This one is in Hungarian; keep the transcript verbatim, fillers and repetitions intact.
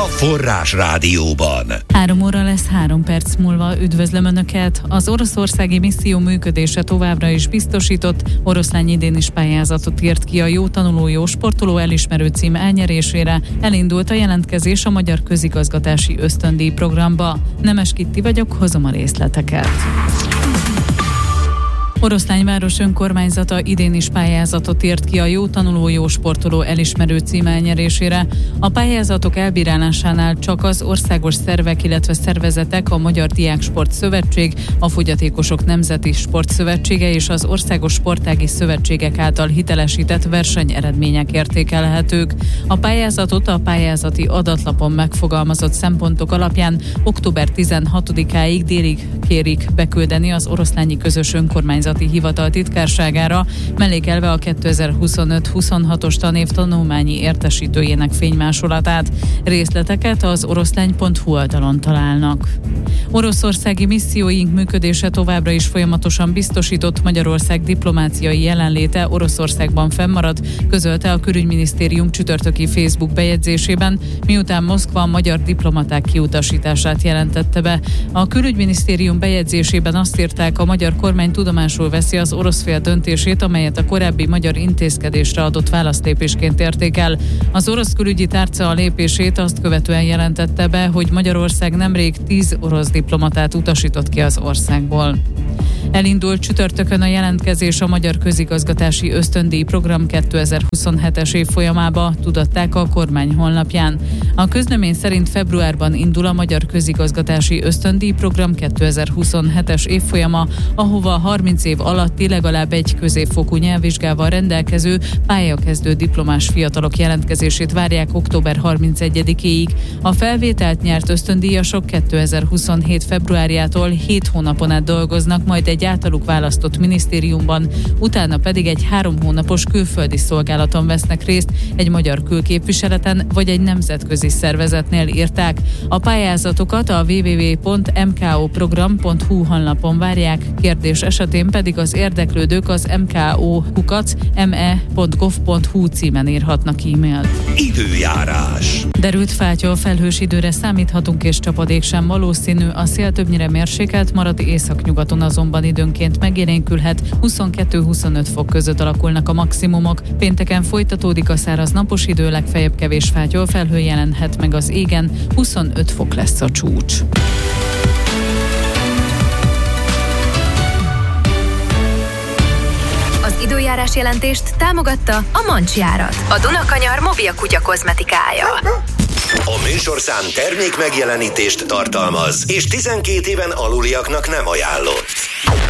Forrás Rádióban. Három óra lesz három perc múlva. Üdvözlöm Önöket! Az oroszországi misszió működése továbbra is biztosított. Oroszlány idén is pályázatot írt ki a Jó tanuló, jó sportoló elismerő cím elnyerésére. Elindult a jelentkezés a Magyar Közigazgatási Ösztöndíj programba. Nemes Kitti vagyok, hozom a részleteket. Oroszlány város önkormányzata idén is pályázatot írt ki a Jó tanuló, jó sportoló elismerő cím elnyerésére. A pályázatok elbírálásánál csak az országos szervek, illetve szervezetek, a Magyar Diáksport Szövetség, a Fogyatékosok Nemzeti Sportszövetsége és az Országos Sportági Szövetségek által hitelesített versenyeredmények értékelhetők. A pályázatot a pályázati adatlapon megfogalmazott szempontok alapján október tizenhatodikáig délig kérik beküldeni az Oroszlányi Közös Önkormányzat Hivatal titkárságára, mellékelve a kétezer-huszonöt huszonhatos tanév tanulmányi értesítőjének fénymásolatát. Részleteket az oroszlány pont hu oldalon találnak. Oroszországi misszióink működése továbbra is folyamatosan biztosított. Magyarország diplomáciai jelenléte Oroszországban fennmarad, közölte a Külügyminisztérium csütörtöki Facebook bejegyzésében, miután Moszkva a magyar diplomaták kiutasítását jelentette be. A Külügyminisztérium bejegyzésében azt írták, a magyar kormány tudomásul veszi az orosz fél döntését, amelyet a korábbi magyar intézkedésre adott válaszlépésként értékel. Az orosz külügyi tárca a lépését azt követően jelentette be, hogy Magyarország nemrég tíz orosz diplomatát utasított ki az országból. Elindult csütörtökön a jelentkezés a Magyar Közigazgatási Ösztöndíj program kétezer-huszonhetes évfolyamába, tudatták a kormány honlapján. A közlemény szerint februárban indul a Magyar Közigazgatási Ösztöndíj program kétezer-huszonhetes évfolyama, ahova harminc év alatti legalább egy középfokú nyelvvizsgával rendelkező pályakezdő diplomás fiatalok jelentkezését várják október harmincegyedikéig. A felvételt nyert ösztöndíjasok kétezer-huszonhét februárjától hét hónapon át dolgoznak majd egy általuk választott minisztériumban, utána pedig egy három hónapos külföldi szolgálaton vesznek részt egy magyar külképviseleten vagy egy nemzetközi szervezetnél, írták. A pályázatokat a double-u double-u double-u pont m k o program pont hu honlapon várják, kérdés esetén pedig az érdeklődők az m k o kukac m e pont gov pont hu címen írhatnak e-mailt. Időjárás. Derült fátyol, felhős időre számíthatunk és csapadék sem valószínű, a szél többnyire mérsékelt marad, északnyugaton azonban időnként megélénkülhet, huszonkettő-huszonöt fok között alakulnak a maximumok. Pénteken folytatódik a száraz napos idő, legfeljebb kevés fátyol, felhő jelenhet meg az égen, huszonöt fok lesz a csúcs. Időjárás jelentést támogatta a Mancsjárat, a Dunakanyar mobil kutya kozmetikája. A műsorszám termék megjelenítést tartalmaz, és tizenkét éven aluliaknak nem ajánlott.